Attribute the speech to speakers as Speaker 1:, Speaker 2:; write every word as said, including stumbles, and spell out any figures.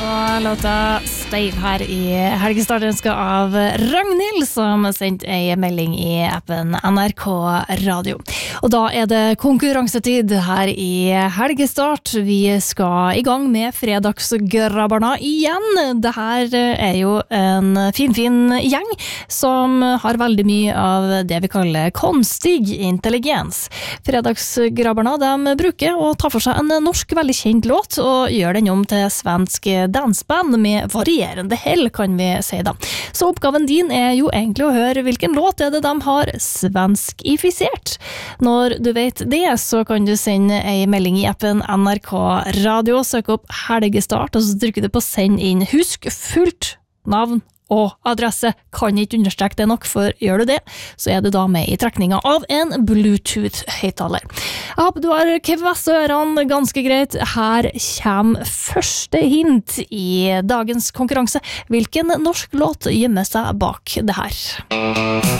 Speaker 1: Og låta Stave her i helgestarten skal av Ragnhild, som sendte en melding i appen N R K Radio. Og da er det konkurransetid her i helgestart. Vi skal i gang med fredagsgrabbarna igjen. Det her er jo en fin, fin gjeng som har veldig mye av det vi kaller konstig intelligens. Fredagsgrabbarna, de bruker å ta for seg en norsk veldig kjent låt og gjør den om til svensk dansband med varierende hell, kan vi si da. Så oppgaven din er jo egentlig å høre hvilken låt er det de har svenskifisert. Når du vet det, så kan du sende en melding i appen N R K Radio, søk opp helgestart, og så trykker du på send inn. Husk fullt navn og adresse, kan ikke understreke det nok, for gjør du det, så er du da med i trekninga av en Bluetooth-høyttaler. Jeg håper du har kvesse ørene ganske greit. Her kommer første hint i dagens konkurranse. Hvilken norsk låt gjemmer seg bak det her?